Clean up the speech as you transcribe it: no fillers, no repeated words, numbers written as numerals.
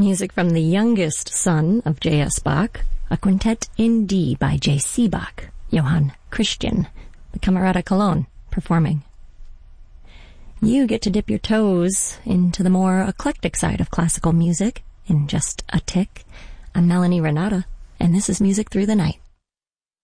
Music from the youngest son of J.S. Bach, a quintet in D by J.C. Bach, Johann Christian, the Camerata Cologne, performing. You get to dip your toes into the more eclectic side of classical music in just a tick. I'm Melanie Renata, and this is Music Through the Night.